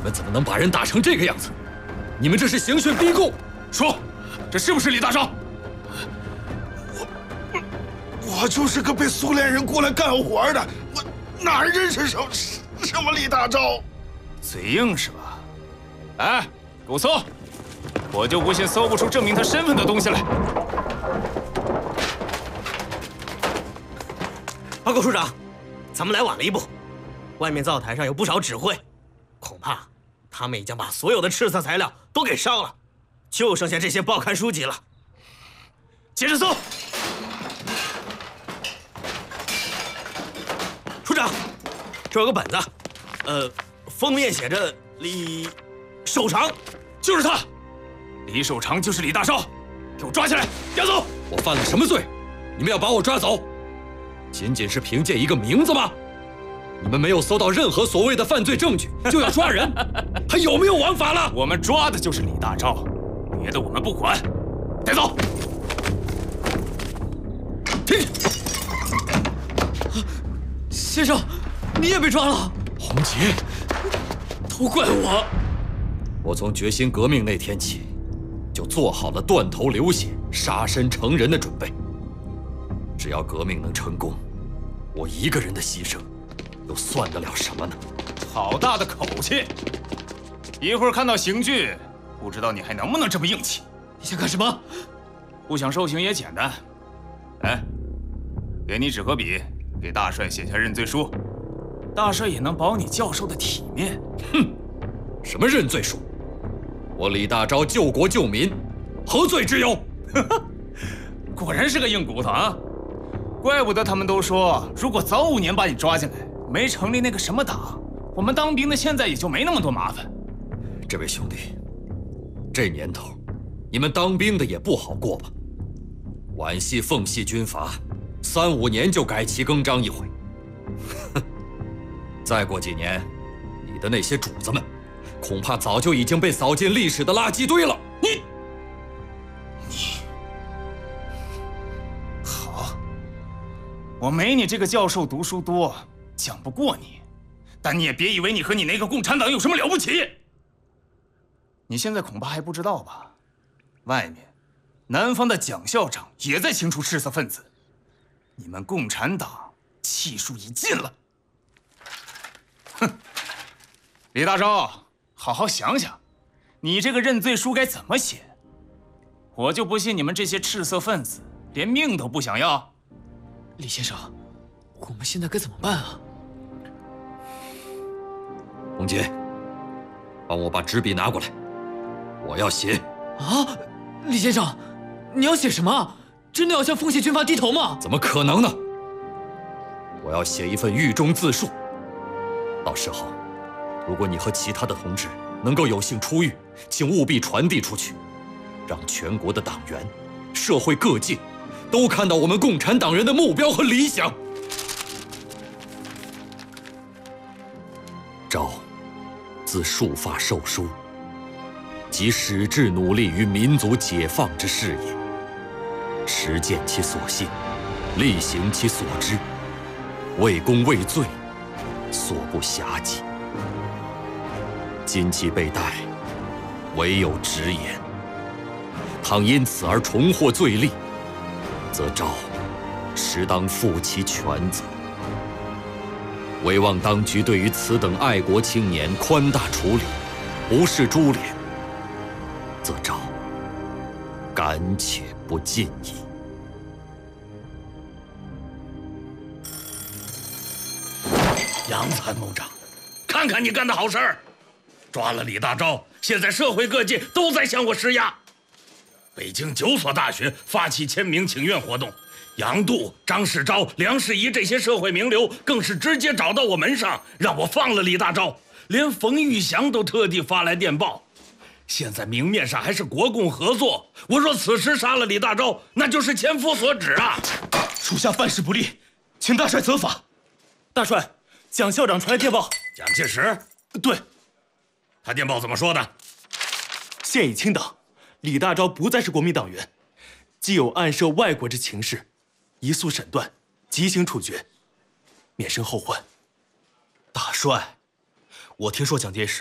你们怎么能把人打成这个样子？你们这是刑讯逼供！ 说，这是不是李大钊？ 我就是个被苏联人过来干活的，我哪认识什么李大钊？ 嘴硬是吧？来，给我搜！我就不信搜不出证明他身份的东西来。 报告处长，咱们来晚了一步，外面灶台上有不少指挥，恐怕他们已经把所有的赤色材料都给烧了，就剩下这些报刊书籍了。接着搜。处长，这有个本子，封面写着李守常， 就是他，李守常就是李大钊，给我抓起来，押走！ 我犯了什么罪？你们要把我抓走？仅仅是凭借一个名字吗？你们没有搜到任何所谓的犯罪证据，就要抓人，还有没有王法了？ 我们抓的就是李大钊，别的我们不管，带走。 停！ 先生，你也被抓了。 洪杰， 都怪我！ 我从决心革命那天起，就做好了断头流血、杀身成仁的准备。只要革命能成功，我一个人的牺牲，又算得了什么呢？ 好大的口气！一会儿看到刑具，不知道你还能不能这么硬气？ 你想干什么？ 不想受刑也简单，来，给你纸和笔，给大帅写下认罪书，大帅也能保你教授的体面。 哼，什么认罪书？我李大钊救国救民，何罪之有？ 果然是个硬骨头啊！怪不得他们都说，如果早5年把你抓进来，没成立那个什么党，我们当兵的现在也就没那么多麻烦。 这位兄弟，这年头，你们当兵的也不好过吧？皖系、奉系军阀，3、5年就改旗更张一回。再过几年，你的那些主子们，恐怕早就已经被扫进历史的垃圾堆了。 你好，我没你这个教授读书多，讲不过你，但你也别以为你和你那个共产党有什么了不起。你现在恐怕还不知道吧？外面，南方的蒋校长也在清除赤色分子，你们共产党气数已尽了。哼，李大钊，好好想想，你这个认罪书该怎么写？我就不信你们这些赤色分子连命都不想要。 李先生，我们现在该怎么办啊？ 洪杰，帮我把纸笔拿过来，我要写。 啊，李先生，你要写什么？真的要向奉系军阀低头吗？ 怎么可能呢？我要写一份狱中自述。到时候，如果你和其他的同志能够有幸出狱，请务必传递出去，让全国的党员、社会各界都看到我们共产党人的目标和理想。钊自束发受书，即矢志努力于民族解放之事业，实践其所信，力行其所知，为公为罪，所不暇己。今其被逮，唯有直言。倘因此而重获罪利，则钊实当负其全责。唯望当局对于此等爱国青年宽大处理，不视株连，则钊敢且不尽矣。 杨参谋长，看看你干的好事儿，抓了李大钊，现在社会各界都在向我施压。北京9所大学发起签名请愿活动，杨度、张世钊、梁士仪这些社会名流更是直接找到我门上，让我放了李大钊，连冯玉祥都特地发来电报。现在明面上还是国共合作，我若此时杀了李大钊，那就是千夫所指啊！ 属下办事不力，请大帅责罚。大帅，蒋校长传来电报。 蒋介石？ 对。 他电报怎么说的？ 现已清党，李大钊不再是国民党员，既有暗涉外国之情事，移速审断，即行处决，免生后患。大帅，我听说蒋介石